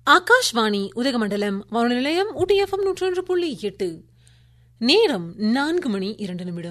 ஆகாஷ்வாணி உதகமண்டலம் வானொலி நிலையம் ஊட்டி FM 101.8. நேரம் 4:02.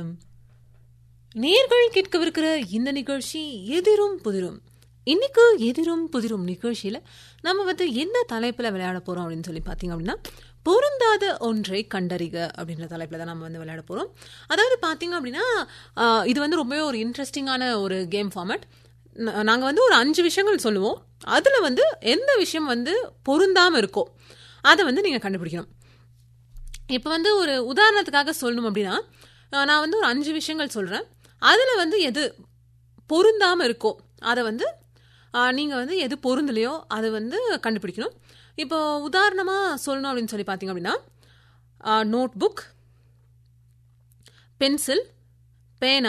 நேர்கள் கேட்கவிருக்கிற இந்த நிகழ்ச்சி எதிரும் புதிரும். இன்னைக்கு எதிரும் புதிரும் நிகழ்ச்சியில நம்ம என்ன தலைப்புல விளையாட போறோம் அப்படின்னு சொல்லி பாத்தீங்க அப்படின்னா, பொருந்தாத ஒன்றை கண்டறிக அப்படின்ற தலைப்புல தான் நம்ம விளையாட போறோம். அதாவது பாத்தீங்க அப்படின்னா, இது ரொம்பவே ஒரு இன்ட்ரெஸ்டிங்கான ஒரு கேம் ஃபார்மேட். நாங்கள் ஒரு 5 விஷயங்கள் சொல்லுவோம். அதில் எந்த விஷயம் பொருந்தாமல் இருக்கோ அதை நீங்கள் கண்டுபிடிக்கணும். இப்போ ஒரு உதாரணத்துக்காக சொல்லணும் அப்படின்னா, நான் ஒரு 5 விஷயங்கள் சொல்கிறேன். அதில் எது பொருந்தாமல் இருக்கோ அதை நீங்கள் எது பொருந்தலையோ அதை கண்டுபிடிக்கணும். இப்போ உதாரணமாக சொல்லணும் அப்படின்னு சொல்லி பார்த்தீங்க அப்படின்னா, நோட் புக், பென்சில், பேனா,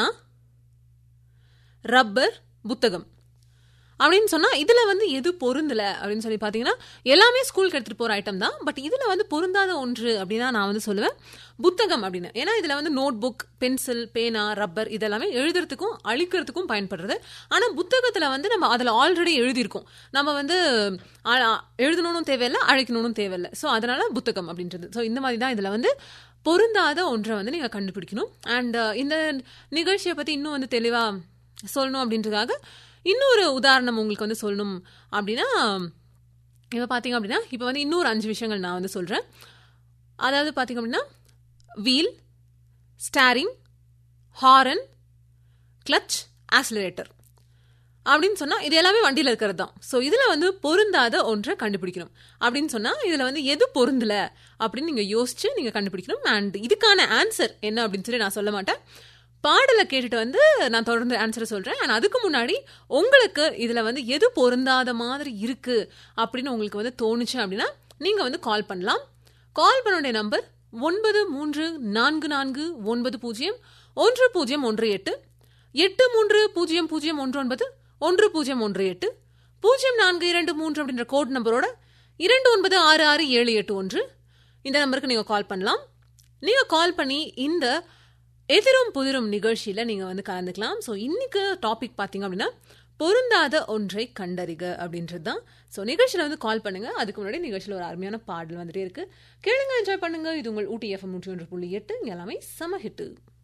ரப்பர், புத்தகம் அப்படின்னு சொன்னால் இதில் எது பொருந்தலை அப்படின்னு சொல்லி பார்த்தீங்கன்னா, எல்லாமே ஸ்கூலுக்கு எடுத்துகிட்டு போகிற ஐட்டம் தான். பட் இதில் பொருந்தாத ஒன்று அப்படின்னா நான் சொல்லுவேன் புத்தகம் அப்படின்னு. ஏன்னா இதில் நோட் புக், பென்சில், பேனா, ரப்பர் இதெல்லாமே எழுதுறதுக்கும் அழிக்கிறதுக்கும் பயன்படுறது. ஆனால் புத்தகத்தில் நம்ம அதில் ஆல்ரெடி எழுதியிருக்கோம். நம்ம எழுதணும்னு தேவையில்லை, அழைக்கணும்னு தேவையில்லை. ஸோ அதனால் புத்தகம் அப்படின்றது. ஸோ இந்த மாதிரி தான் இதில் பொருந்தாத ஒன்றை நீங்கள் கண்டுபிடிக்கணும். அண்ட் இந்த நிகழ்ச்சியை பற்றி இன்னும் தெளிவாக சொல்லணும் அப்படின்றதுக்காக இன்னொரு உதாரணம் உங்களுக்கு சொல்லணும் அப்படின்னா, இப்போ பார்த்தீங்க அப்படின்னா, இப்போ இன்னொரு 5 விஷயங்கள் நான் சொல்கிறேன். அதாவது பார்த்தீங்க அப்படின்னா, wheel, steering, horn, clutch, accelerator அப்படின்னு சொன்னால் இது எல்லாமே வண்டியில் இருக்கிறது தான். ஸோ இதில் பொருந்தாத ஒன்றை கண்டுபிடிக்கணும் அப்படின்னு சொன்னால் இதில் எது பொருந்தலை அப்படின்னு நீங்கள் யோசிச்சு நீங்கள் கண்டுபிடிக்கணும். அண்ட் இதுக்கான ஆன்சர் என்ன அப்படின்னு சொல்லி நான் சொல்ல மாட்டேன். பாடலை கேட்டுட்டு நான் தொடர்ந்து ஆன்சரை சொல்கிறேன். அண்ட் அதுக்கு முன்னாடி உங்களுக்கு இதில் எது பொருந்தாத மாதிரி இருக்குது அப்படின்னு உங்களுக்கு தோணுச்சு அப்படின்னா நீங்கள் கால் பண்ணலாம். கால் பண்ண வேண்டிய நம்பர் 9344901018 8300191018 0423 அப்படின்ற கோட் நம்பரோட 29667781 இந்த நம்பருக்கு நீங்கள் கால் பண்ணலாம். நீங்கள் கால் பண்ணி இந்த எதிரும் புதிரும் நிகழ்ச்சியில் நீங்கள் கலந்துக்கலாம். ஸோ இன்னைக்கு டாபிக் பார்த்தீங்க அப்படின்னா, பொருந்தாத ஒன்றை கண்டறிக அப்படின்றது தான். ஸோ நிகழ்ச்சியில் கால் பண்ணுங்க. அதுக்கு முன்னாடி நிகழ்ச்சியில் ஒரு அருமையான பாடல் வந்துட்டே இருக்கு. கேளுங்க, என்ஜாய் பண்ணுங்க. இது உங்கள் ஊட்டி FM 101.8. எல்லாமே செம ஹிட்டு.